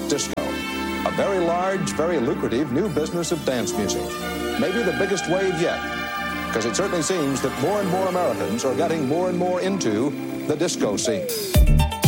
disco. A very large, very lucrative new business of dance music. Maybe the biggest wave yet, because it certainly seems that more and more Americans are getting more and more into the disco scene.